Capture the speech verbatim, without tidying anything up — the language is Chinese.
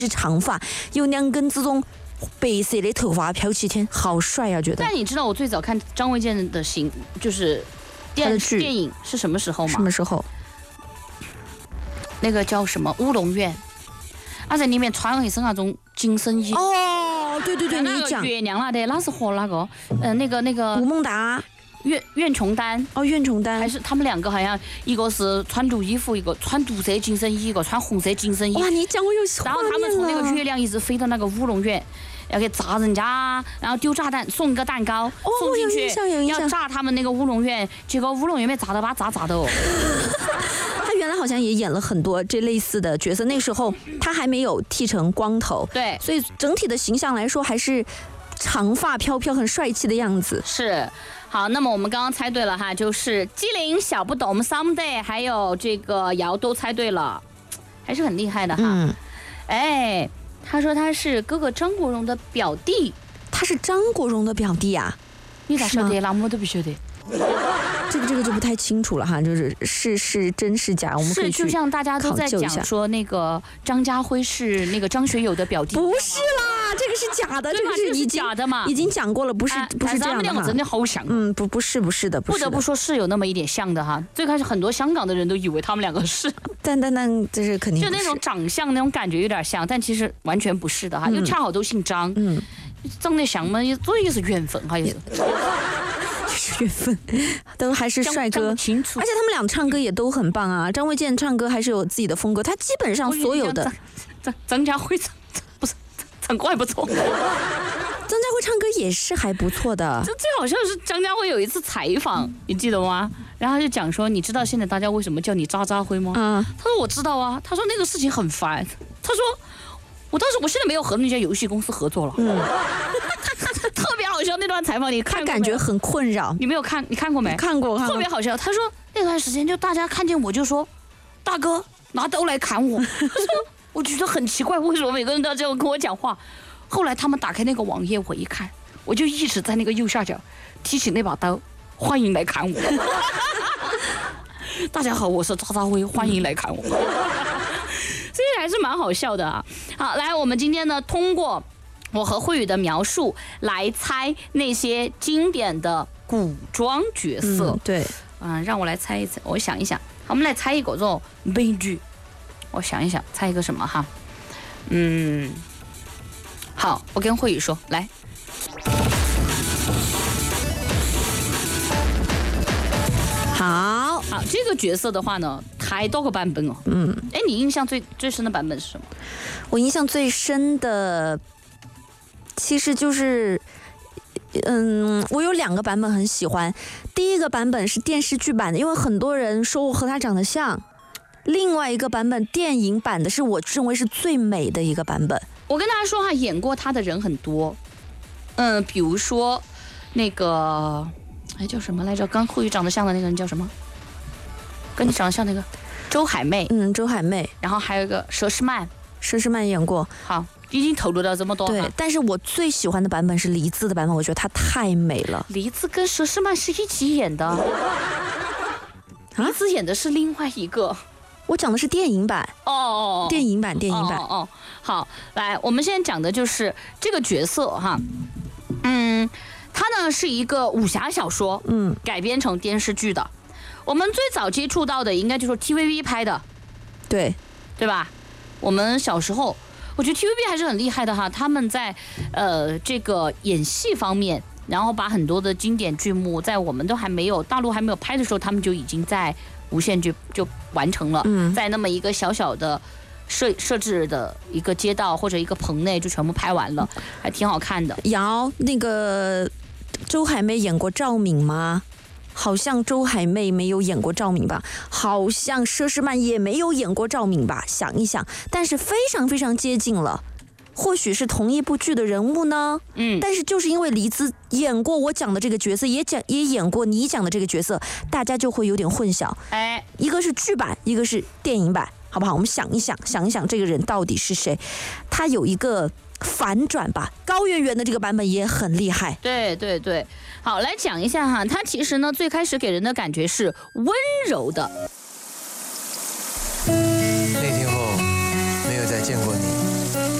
是长发，有两根这种白色的头发飘起天，好帅啊！觉得。 但你知道我最早看张卫健的形就是电电影是什么时候吗？ 什么时候？ 那个叫什么乌龙院，他在里面穿了一身那种紧身衣。 哦，对对对，你讲月亮啦的，那是和那个，呃，那个那个吴孟达。 苑苑琼丹哦，苑琼丹还是他们两个好像一个是穿绿衣服，一个穿绿色紧身衣，一个穿红色紧身衣。 哇，你讲我有画面了。 然后他们从那个月亮一直飞到那个乌龙院，要给炸人家，然后丢炸弹，送一个蛋糕、 哦、 送进去，要炸他们那个乌龙院，结果乌龙院被炸的把炸炸的哦。 他原来好像也演了很多这类似的角色，那时候他还没有剃成光头， 对， 所以整体的形象来说还是长发飘飘、很帅气的样子。 是。好，那么我们刚刚猜对了哈，就是机灵、小不懂、Someday， 还有这个瑶都猜对了，还是很厉害的哈。嗯，哎，他说他是哥哥张国荣的表弟， 他是张国荣的表弟啊？ 你咋晓得？那我都不晓得。 这个这个就不太清楚了哈，就是是是真是假，我们可以去是就像大家都在讲说那个张家辉是那个张学友的表弟， 不是啦，这个是假的，这个是已经假的嘛， 已经讲过了，不是、啊、不是这样的哈。 他们两个真的好像， 嗯，不不是不是的，不是的，不得不说是有那么一点像的哈。最开始很多香港的人都以为他们两个是， 但但但这是肯定就那种长相那种感觉有点像，但其实完全不是的哈，嗯、就恰好都姓张，嗯，长得像嘛，所以是缘分哈，也是。 月份都还是帅哥，而且他们俩唱歌也都很棒啊。张卫健唱歌还是有自己的风格，他基本上所有的张张家辉唱不是唱歌还不错，张家辉唱歌也是还不错的。 这最好像是张家辉有一次采访，你记得吗？然后他就讲说，你知道现在大家为什么叫你渣渣辉吗？嗯，他说我知道啊。他说那个事情很烦。他说我当时我现在没有和那家游戏公司合作了。嗯。特别好笑那段采访，你看过没有？ 他感觉很困扰。 你没有看？你看过没？ 看过，看过。 特别好笑。他说那段时间就大家看见我就说，大哥拿刀来砍我。他说我觉得很奇怪，为什么每个人都要这样跟我讲话？后来他们打开那个网页，我一看，我就一直在那个右下角提起那把刀，欢迎来砍我。大家好，我是渣渣辉，欢迎来砍我。所以还是蛮好笑的啊。好，来，我们今天呢通过我和慧宇的描述来猜那些经典的古装角色。 嗯、对， 嗯，让我来猜一猜，我想一想，好，我们来猜一个这种美剧。我想一想，猜一个什么哈？嗯，好，我跟慧宇说，来。 好， 好，这个角色的话呢，太多个版本哦。嗯，哎，你印象最最深的版本是什么？ 我印象最深的。其实就是，嗯，我有两个版本很喜欢。第一个版本是电视剧版的，因为很多人说我和他长得像。另外一个版本电影版的是我认为是最美的一个版本。 我跟大家说哈，演过他的人很多，嗯，比如说那个，哎叫什么来着？跟慧宇长得像的那个人叫什么？跟你长得像那个周海媚， 嗯，周海媚。 然后还有一个佘诗曼， 佘诗曼演过。 好。已经透露到这么多。 对，但是我最喜欢的版本是黎姿的版本，我觉得她太美了。 黎姿跟佘诗曼是一起演的，黎姿演的是另外一个。 我讲的是电影版。 哦哦， 电影版，电影版。 哦哦，好，来，我们现在讲的就是这个角色哈，嗯，他呢是一个武侠小说，嗯，改编成电视剧的。我们最早接触到的应该就是 T V B 拍的， 对， 对吧？我们小时候。我觉得 T V B 还是很厉害的哈，他们在呃这个演戏方面，然后把很多的经典剧目，在我们都还没有大陆还没有拍的时候，他们就已经在无线剧就完成了，嗯，在那么一个小小的设设置的一个街道或者一个棚内就全部拍完了，还挺好看的。 瑶，那个周海媚演过赵敏吗？好像周海媚没有演过赵敏吧，好像佘诗曼也没有演过赵敏吧，想一想，但是非常非常接近了。或许是同一部剧的人物呢，嗯，但是就是因为黎姿演过我讲的这个角色，也讲也演过你讲的这个角色，大家就会有点混淆。哎，一个是剧版，一个是电影版，好不好？我们想一想，想一想这个人到底是谁？他有一个反转吧，高圆圆的这个版本也很厉害。 对对对，好，来讲一下哈，他其实呢最开始给人的感觉是温柔的。 那天后没有再见过你。